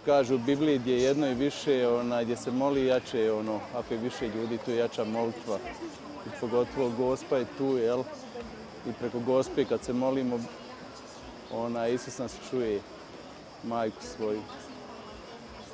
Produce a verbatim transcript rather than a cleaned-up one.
kaže u Bibliji gdje je jedno i više, ona, gdje se moli jače, ono, ako je više ljudi, tu je jača molitva. I pogotovo Gospa je tu, jel? I preko Gospe kad se molimo, ona, Isus nas čuje, majku svoju.